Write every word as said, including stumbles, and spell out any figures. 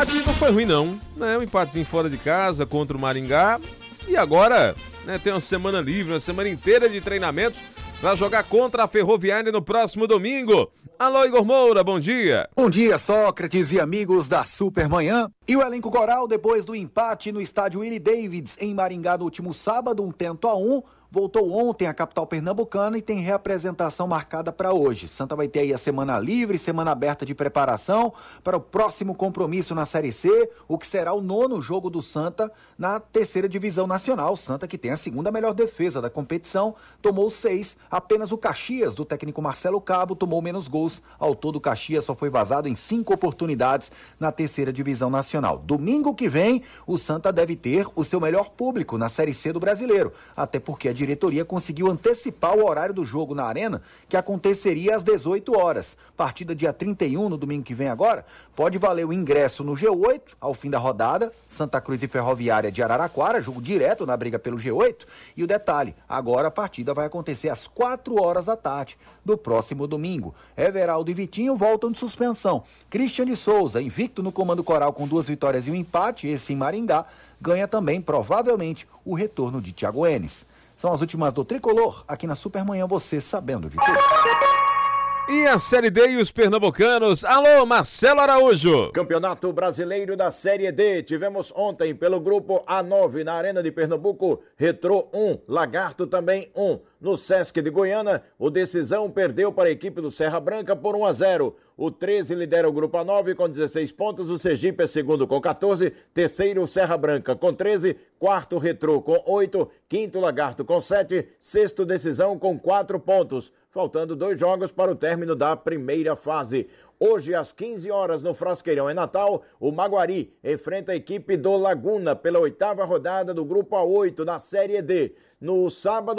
empate não foi ruim não, né? Um empatezinho fora de casa contra o Maringá. E agora, né, tem uma semana livre, uma semana inteira de treinamentos para jogar contra a Ferroviária no próximo domingo. Alô, Igor Moura, bom dia. Bom dia, Sócrates e amigos da Supermanhã. E o elenco coral, depois do empate no estádio Willie Davids, em Maringá, no último sábado, um tento a um, voltou ontem à capital pernambucana e tem reapresentação marcada para hoje. Santa vai ter aí a semana livre, semana aberta de preparação para o próximo compromisso na Série C, o que será o nono jogo do Santa na terceira divisão nacional. Santa, que tem a segunda melhor defesa da competição, tomou seis. Apenas o Caxias, do técnico Marcelo Cabo, tomou menos gols. Ao todo, o Caxias só foi vazado em cinco oportunidades na terceira divisão nacional. Domingo que vem, o Santa deve ter o seu melhor público na Série C do Brasileiro, até porque a diretoria conseguiu antecipar o horário do jogo na Arena, que aconteceria às dezoito horas. Partida dia trinta e um, no domingo que vem agora, pode valer o ingresso no G oito, ao fim da rodada, Santa Cruz e Ferroviária de Araraquara, jogo direto na briga pelo G oito. E o detalhe, agora a partida vai acontecer às quatro horas da tarde do próximo domingo. Everaldo e Vitinho voltam de suspensão. Christian de Souza, invicto no comando coral com duas vitórias e um empate, esse em Maringá, ganha também, provavelmente, o retorno de Thiago Enes. São as últimas do Tricolor, aqui na Supermanhã, você sabendo de tudo. E a Série D e os pernambucanos. Alô, Marcelo Araújo. Campeonato Brasileiro da Série D. Tivemos ontem pelo grupo A nove na Arena de Pernambuco. Retrô um, Lagarto também um. No Sesc de Goiânia, o Decisão perdeu para a equipe do Serra Branca por um a zero. O treze lidera o grupo A nove com dezesseis pontos. O Sergipe é segundo com quatorze. Terceiro, Serra Branca com treze. Quarto, Retrô com oito. Quinto, Lagarto com sete. Sexto, Decisão com quatro pontos. Faltando dois jogos para o término da primeira fase. Hoje, às quinze horas, no Frasqueirão, em Natal, o Maguari enfrenta a equipe do Laguna pela oitava rodada do Grupo A oito da Série D. No sábado,